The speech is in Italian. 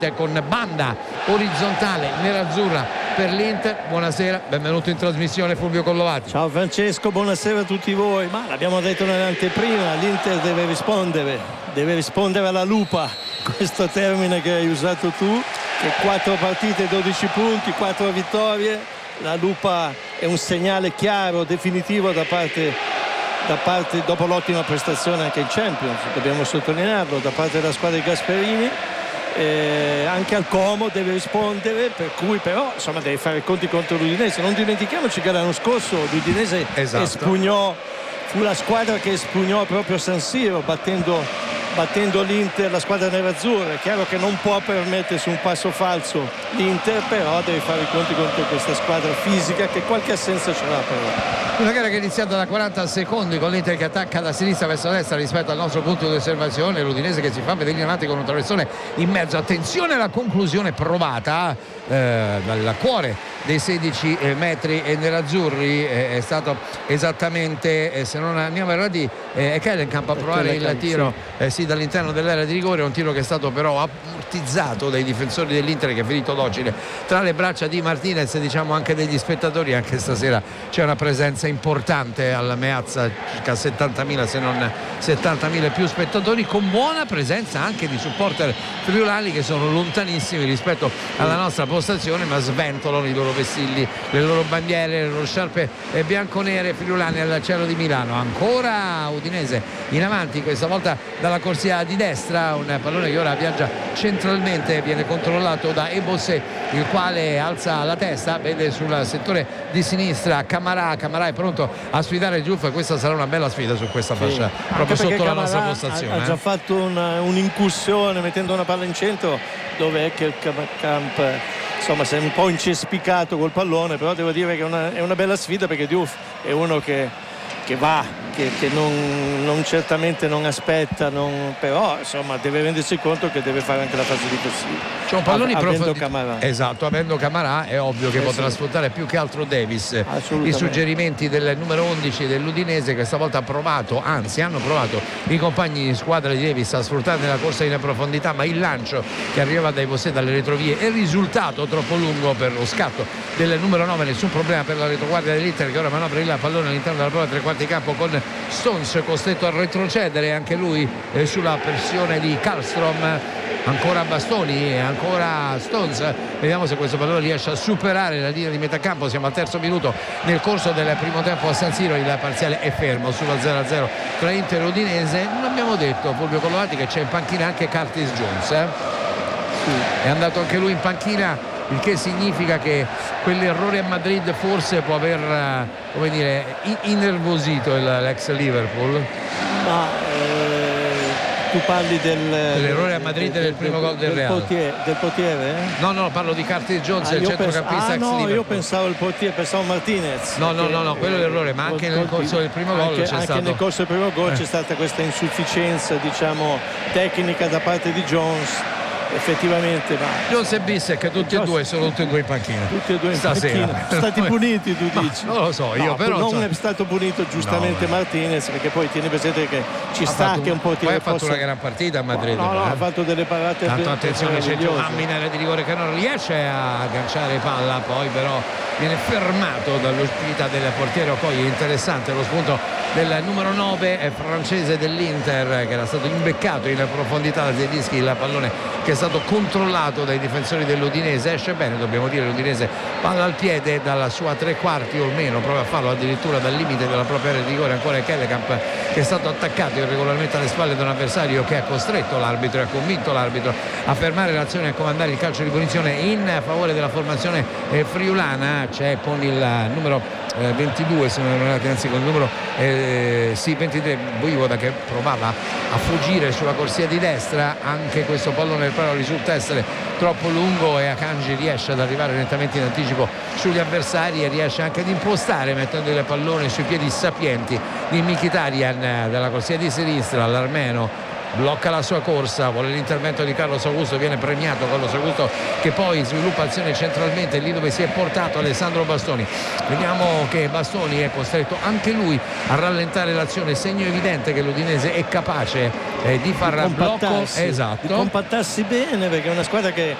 con banda orizzontale nerazzurra per l'Inter. Buonasera, benvenuto in trasmissione Fulvio Collovati. Ciao Francesco, buonasera a tutti voi. Ma l'abbiamo detto nell'anteprima, l'Inter deve rispondere alla lupa, questo termine che hai usato tu, che 4 partite, 12 punti, 4 vittorie. La lupa è un segnale chiaro, definitivo da parte dopo l'ottima prestazione anche in Champions, dobbiamo sottolinearlo, da parte della squadra di Gasperini. Anche al Como deve rispondere, per cui però insomma deve fare i conti contro l'Udinese. Non dimentichiamoci che l'anno scorso l'Udinese espugnò, fu la squadra che espugnò proprio San Siro, battendo l'Inter, la squadra nerazzurra. È chiaro che non può permettersi un passo falso l'Inter, però deve fare i conti contro questa squadra fisica che qualche assenza ce l'ha però. Una gara che è iniziata da 40 secondi con l'Inter che attacca da sinistra verso destra rispetto al nostro punto di osservazione, l'Udinese che si fa vedere in avanti con un traversone in mezzo. Attenzione alla conclusione provata dal cuore dei 16 metri nerazzurri, è stato esattamente, se non andiamo errati, è Kellenkamp a provare il tiro sì, dall'interno dell'area di rigore, un tiro che è stato però ammortizzato dai difensori dell'Inter, che è finito docile tra le braccia di Martinez, diciamo anche degli spettatori. Anche stasera c'è una presenza importante alla Meazza, circa 70.000 se non 70.000 più spettatori, con buona presenza anche di supporter friulani che sono lontanissimi rispetto alla nostra postazione, ma sventolano i loro vessilli, le loro bandiere, le loro sciarpe bianconere friulani al cielo di Milano. Ancora Udinese in avanti, questa volta dalla corsia di destra, un pallone che ora viaggia centralmente, viene controllato da Ebosé, il quale alza la testa, vede sul settore di sinistra Camarà è pronto a sfidare Giuffre, e questa sarà una bella sfida su questa fascia, proprio sotto la Camarà nostra postazione. Ha già fatto un'incursione mettendo una palla in centro, dove è che il Camp insomma si è un po' incespicato col pallone, però devo dire che è una bella sfida, perché Diouf è uno che va, che non certamente non aspetta, però insomma deve rendersi conto che deve fare anche la fase difensiva. C'è un pallone avendo Camarà. Esatto, avendo Camarà è ovvio che potrà sfruttare più che altro Davis i suggerimenti del numero 11 dell'Udinese, che stavolta hanno provato i compagni di squadra di Davis a sfruttare nella corsa in profondità, ma il lancio che arriva dai Bosé dalle retrovie è risultato troppo lungo per lo scatto del numero 9. Nessun problema per la retroguardia dell'Inter, che ora manovra il pallone all'interno della propria tre quarti campo, con Stones costretto a retrocedere anche lui sulla pressione di Karlstrom. Ancora Bastoni e ancora Stones, vediamo se questo pallone riesce a superare la linea di metà campo. Siamo al terzo minuto nel corso del primo tempo a San Siro, il parziale è fermo sulla 0-0 tra Inter e Udinese. Non abbiamo detto, Fulvio Collovati, che c'è in panchina anche Curtis Jones, è andato anche lui in panchina, il che significa che quell'errore a Madrid forse può aver innervosito l'ex Liverpool. Tu parli dell'errore a Madrid del primo gol del Real. Del portiere? No, parlo di Curtis Jones, il centrocampista ex Liverpool. Io pensavo il portiere, pensavo Martinez. No, quello è l'errore, ma anche nel corso del primo gol c'è stato. Anche nel corso del primo gol c'è stata questa insufficienza, diciamo, tecnica da parte di Jones. Effettivamente Jones e Bissek tutti e due sono tutti e due in panchina stasera. Sono stati puniti, tu dici? Non lo so io, però non è stato punito giustamente Martinez, perché poi tieni presente che ci sta che un po' poi ha fatto una gran partita a Madrid. Ha fatto delle parate. Tanto attenzione, c'è Giovanni in area di rigore che non riesce a agganciare palla, poi però viene fermato dall'uscita del portiere Okoye. Interessante lo spunto del numero 9 francese dell'Inter, che era stato imbeccato in profondità da Zielinski, il pallone che è stato controllato dai difensori dell'Udinese. Esce bene, dobbiamo dire, l'Udinese, palla al piede dalla sua tre quarti o meno, prova a farlo addirittura dal limite della propria area di rigore. Ancora Kellenkamp, che è stato attaccato irregolarmente alle spalle da un avversario che ha costretto l'arbitro e ha convinto l'arbitro a fermare l'azione e a comandare il calcio di punizione in favore della formazione friulana. C'è con il numero 22, se non errate, anzi con il numero 23, Voivoda, che provava a fuggire sulla corsia di destra. Anche questo pallone però risulta essere troppo lungo e Akanji riesce ad arrivare nettamente in anticipo sugli avversari e riesce anche ad impostare, mettendo il pallone sui piedi sapienti di Mkhitaryan dalla corsia di sinistra. L'armeno blocca la sua corsa, vuole l'intervento di Carlos Augusto, viene premiato Carlos Augusto, che poi sviluppa azione centralmente lì dove si è portato Alessandro Bastoni. Vediamo che Bastoni è costretto anche lui a rallentare l'azione, segno evidente che l'Udinese è capace di far blocco, di esatto, compattarsi bene, perché è una squadra che